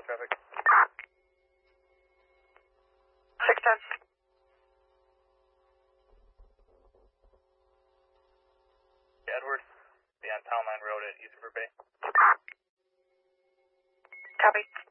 traffic. 610. Edward, be on Town Line Road at East River Bay. Copy.